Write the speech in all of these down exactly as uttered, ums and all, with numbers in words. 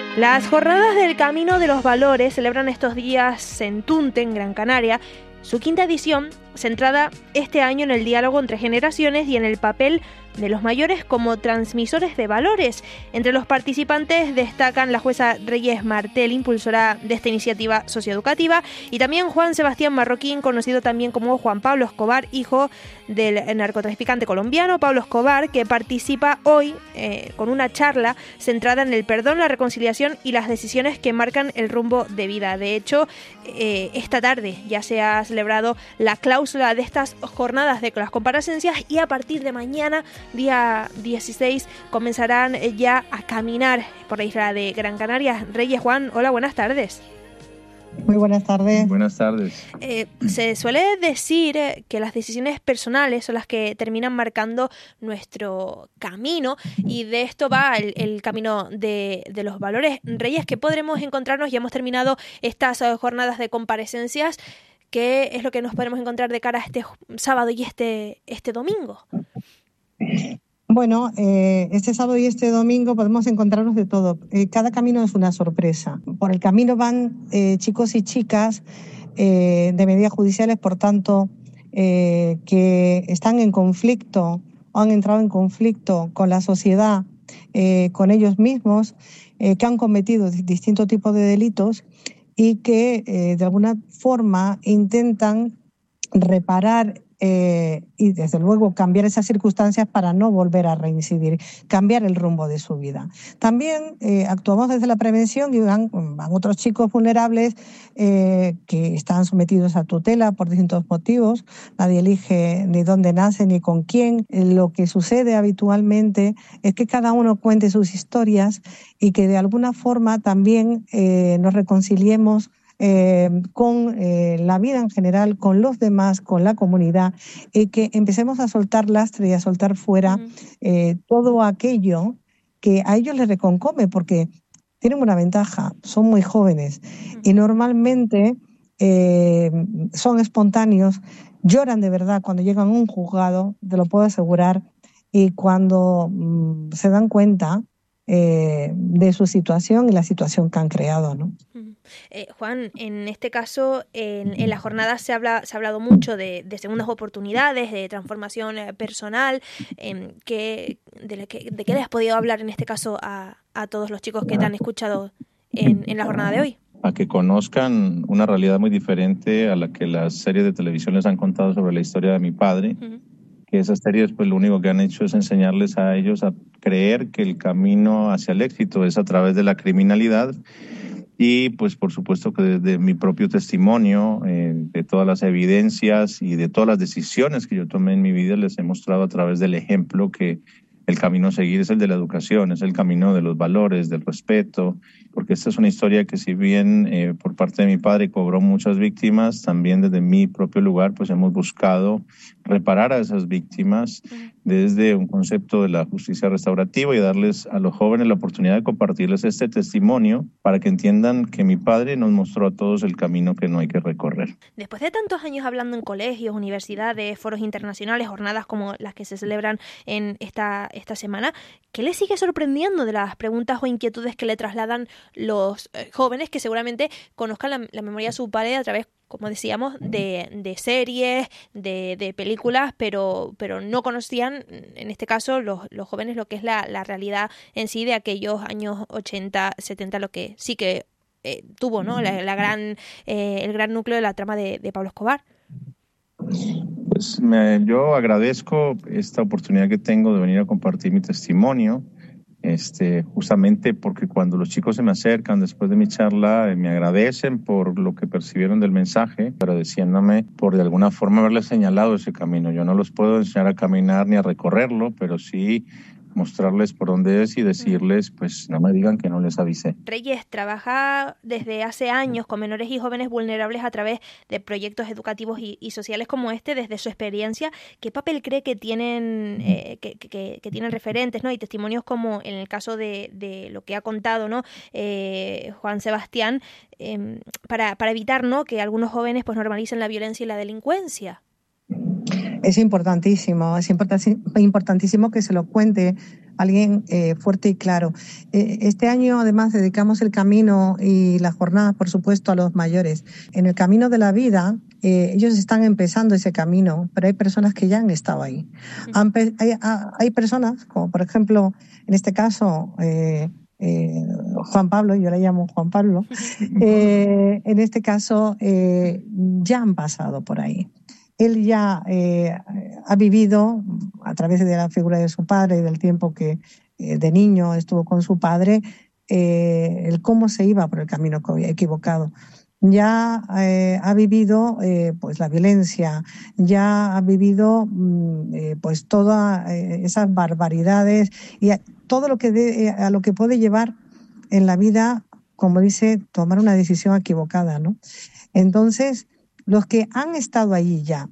Las jornadas del Camino de los Valores celebran estos días en Tunte, en Gran Canaria, su quinta edición, centrada este año en el diálogo entre generaciones y en el papel de los mayores como transmisores de valores. Entre los participantes destacan la jueza Reyes Martel, impulsora de esta iniciativa socioeducativa, y también Juan Sebastián Marroquín, conocido también como Juan Pablo Escobar, hijo del narcotraficante colombiano Pablo Escobar, que participa hoy eh, con una charla centrada en el perdón, la reconciliación y las decisiones que marcan el rumbo de vida. De hecho, eh, esta tarde ya se ha celebrado la cláusula de estas jornadas de las comparecencias y a partir de mañana, día dieciséis, comenzarán ya a caminar por la isla de Gran Canaria. Reyes, Juan, hola, buenas tardes. Muy buenas tardes. Buenas tardes. Eh, se suele decir eh, que las decisiones personales son las que terminan marcando nuestro camino, y de esto va el, el camino de, de los valores. Reyes, ¿qué podremos encontrarnos? Ya hemos terminado estas uh, jornadas de comparecencias. ¿Qué es lo que nos podremos encontrar de cara a este sábado y este, este domingo? Bueno, eh, este sábado y este domingo podemos encontrarnos de todo. Eh, cada camino es una sorpresa. Por el camino van eh, chicos y chicas eh, de medidas judiciales, por tanto, eh, que están en conflicto o han entrado en conflicto con la sociedad, eh, con ellos mismos, eh, que han cometido distintos tipos de delitos y que eh, de alguna forma intentan reparar Eh, y desde luego cambiar esas circunstancias para no volver a reincidir, cambiar el rumbo de su vida. También eh, actuamos desde la prevención y van, van otros chicos vulnerables eh, que están sometidos a tutela por distintos motivos. Nadie elige ni dónde nace ni con quién. Lo que sucede habitualmente es que cada uno cuente sus historias y que de alguna forma también eh, nos reconciliemos Eh, con eh, la vida en general, con los demás, con la comunidad, y que empecemos a soltar lastre y a soltar fuera eh, todo aquello que a ellos les reconcome, porque tienen una ventaja, son muy jóvenes y normalmente eh, son espontáneos, lloran de verdad cuando llegan a un juzgado, te lo puedo asegurar, y cuando mm, se dan cuenta eh, de su situación y la situación que han creado, ¿no? Eh, Juan, en este caso, en, en la jornada se habla, se ha hablado mucho de, de segundas oportunidades, de transformación personal. Eh, que, de, que, ¿De qué les has podido hablar en este caso a, a todos los chicos que te han escuchado en, en la jornada de hoy? A que conozcan una realidad muy diferente a la que las series de televisión les han contado sobre la historia de mi padre. Uh-huh. Que esas series pues lo único que han hecho es enseñarles a ellos a creer que el camino hacia el éxito es a través de la criminalidad. Y pues por supuesto que desde mi propio testimonio, eh, de todas las evidencias y de todas las decisiones que yo tomé en mi vida, les he mostrado a través del ejemplo que el camino a seguir es el de la educación, es el camino de los valores, del respeto, porque esta es una historia que si bien eh, por parte de mi padre cobró muchas víctimas, también desde mi propio lugar pues hemos buscado reparar a esas víctimas desde un concepto de la justicia restaurativa y darles a los jóvenes la oportunidad de compartirles este testimonio para que entiendan que mi padre nos mostró a todos el camino que no hay que recorrer. Después de tantos años hablando en colegios, universidades, foros internacionales, jornadas como las que se celebran en esta, esta semana, ¿qué le sigue sorprendiendo de las preguntas o inquietudes que le trasladan los eh, jóvenes que seguramente conozcan la, la memoria de su padre a través, como decíamos, de, de series, de, de películas, pero, pero no conocían, en este caso, los, los jóvenes, lo que es la, la realidad en sí de aquellos años ochenta, setenta, lo que sí que eh, tuvo, ¿no? La, la gran, eh, el gran núcleo de la trama de, de Pablo Escobar. Pues me, yo agradezco esta oportunidad que tengo de venir a compartir mi testimonio. Este, justamente porque cuando los chicos se me acercan después de mi charla, eh, me agradecen por lo que percibieron del mensaje, agradeciéndome por de alguna forma haberles señalado ese camino. Yo no los puedo enseñar a caminar ni a recorrerlo, pero sí mostrarles por dónde es y decirles, pues no me digan que no les avisé. Reyes trabaja desde hace años con menores y jóvenes vulnerables a través de proyectos educativos y, y sociales como este. Desde su experiencia, ¿qué papel cree que tienen eh, que, que, que tienen referentes, ¿no? Y testimonios como en el caso de, de lo que ha contado, ¿no? eh, Juan Sebastián, eh, para, para evitar, ¿no?, que algunos jóvenes pues normalicen la violencia y la delincuencia? Es importantísimo, es importantísimo que se lo cuente alguien eh, fuerte y claro. Eh, este año además dedicamos el camino y las jornadas, por supuesto, a los mayores. En el camino de la vida, eh, ellos están empezando ese camino, pero hay personas que ya han estado ahí. Han, hay, hay personas, como por ejemplo, en este caso, eh, eh, Juan Pablo, yo le llamo Juan Pablo, eh, en este caso eh, ya han pasado por ahí. Él ya eh, ha vivido, a través de la figura de su padre y del tiempo que eh, de niño estuvo con su padre, eh, el cómo se iba por el camino equivocado. Ya eh, ha vivido eh, pues la violencia, ya ha vivido eh, pues todas eh, esas barbaridades y a, todo lo que de, a lo que puede llevar en la vida, como dice, tomar una decisión equivocada, ¿no? Entonces, los que han estado allí ya,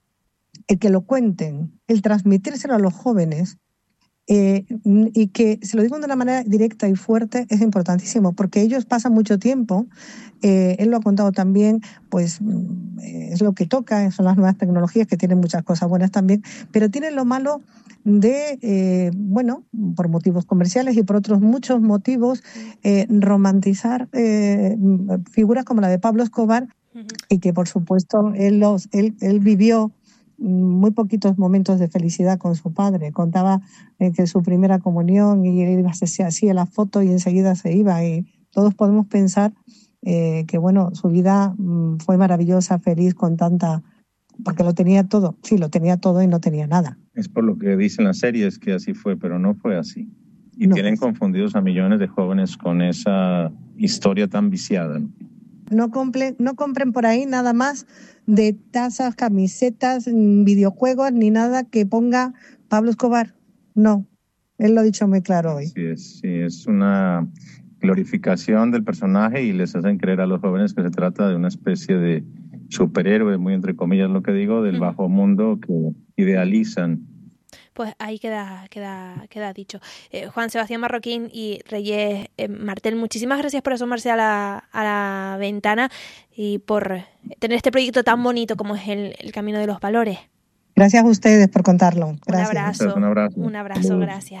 el que lo cuenten, el transmitírselo a los jóvenes, eh, y que se lo digan de una manera directa y fuerte es importantísimo, porque ellos pasan mucho tiempo, eh, él lo ha contado también, pues eh, es lo que toca, son las nuevas tecnologías que tienen muchas cosas buenas también, pero tienen lo malo de, eh, bueno, por motivos comerciales y por otros muchos motivos, eh, romantizar eh, figuras como la de Pablo Escobar, y que por supuesto él, los, él, él vivió muy poquitos momentos de felicidad con su padre. Contaba eh, que su primera comunión y él se hacía la foto y enseguida se iba, y todos podemos pensar eh, que bueno, su vida mm, fue maravillosa, feliz, con tanta, porque lo tenía todo, sí, lo tenía todo y no tenía nada. Es por lo que dicen las series que así fue, pero no fue así. Y no, tienen pues, confundidos a millones de jóvenes con esa historia tan viciada, ¿no? No compren, no compren por ahí nada más de tazas, camisetas, videojuegos, ni nada que ponga Pablo Escobar. No, él lo ha dicho muy claro hoy. Sí, es, sí, es una glorificación del personaje y les hacen creer a los jóvenes que se trata de una especie de superhéroe, muy entre comillas lo que digo, del bajo mundo que idealizan. Pues ahí queda queda queda dicho. Eh, Juan Sebastián Marroquín y Reyes eh, Martel, muchísimas gracias por asomarse a la, a la ventana y por tener este proyecto tan bonito como es el, el Camino de los Valores. Gracias a ustedes por contarlo. Gracias. Un abrazo. Un abrazo. Un abrazo, gracias.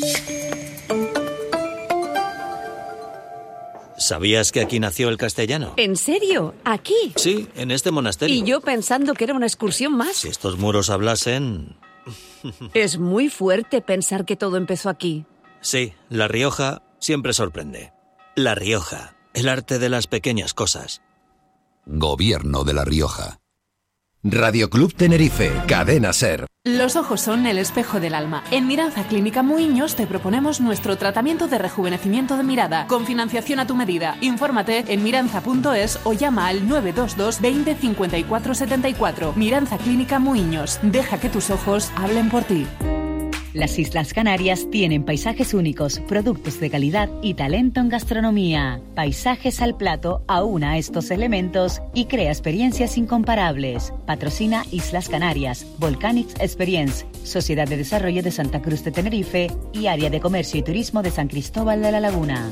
¿Sabías que aquí nació el castellano? ¿En serio? ¿Aquí? Sí, en este monasterio. Y yo pensando que era una excursión más. Si estos muros hablasen... Es muy fuerte pensar que todo empezó aquí. Sí, La Rioja siempre sorprende. La Rioja, el arte de las pequeñas cosas. Gobierno de La Rioja. Radio Club Tenerife, Cadena SER. Los ojos son el espejo del alma. En Miranza Clínica Muiños te proponemos nuestro tratamiento de rejuvenecimiento de mirada, con financiación a tu medida. Infórmate en miranza punto es o llama al nueve dos dos veinte cincuenta y cuatro setenta y cuatro. Miranza Clínica Muiños. Deja que tus ojos hablen por ti. Las Islas Canarias tienen paisajes únicos, productos de calidad y talento en gastronomía. Paisajes al plato aúna estos elementos y crea experiencias incomparables. Patrocina Islas Canarias, Volcanics Experience, Sociedad de Desarrollo de Santa Cruz de Tenerife y Área de Comercio y Turismo de San Cristóbal de la Laguna.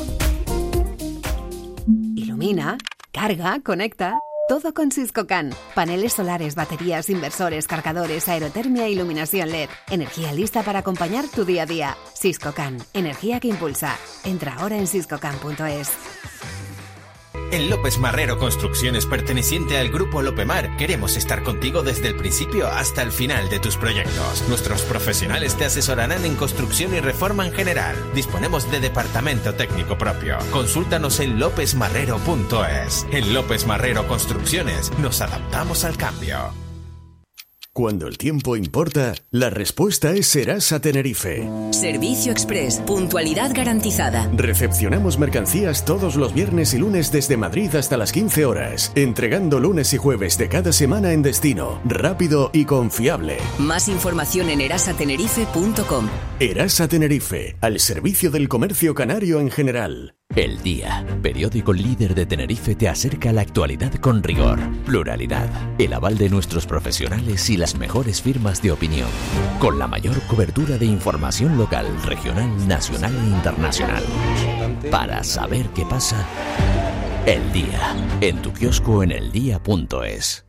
Ilumina, carga, conecta. Todo con Siscocan. Paneles solares, baterías, inversores, cargadores, aerotermia e iluminación L E D. Energía lista para acompañar tu día a día. Siscocan. Energía que impulsa. Entra ahora en siscocan punto es. En López Marrero Construcciones, perteneciente al Grupo Lopemar, queremos estar contigo desde el principio hasta el final de tus proyectos. Nuestros profesionales te asesorarán en construcción y reforma en general. Disponemos de departamento técnico propio. Consúltanos en lópez marrero punto es. En López Marrero Construcciones nos adaptamos al cambio. Cuando el tiempo importa, la respuesta es Serasa Tenerife. Servicio Express, puntualidad garantizada. Recepcionamos mercancías todos los viernes y lunes desde Madrid hasta las quince horas, entregando lunes y jueves de cada semana en destino, rápido y confiable. Más información en erasa tenerife punto com. Erasa Tenerife, al servicio del comercio canario en general. El Día, periódico líder de Tenerife, te acerca a la actualidad con rigor, pluralidad, el aval de nuestros profesionales y las mejores firmas de opinión, con la mayor cobertura de información local, regional, nacional e internacional. Para saber qué pasa, El Día, en tu kiosco en el día punto es.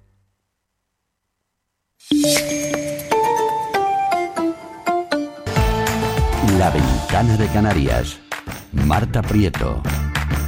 La Ventana de Canarias. Marta Prieto.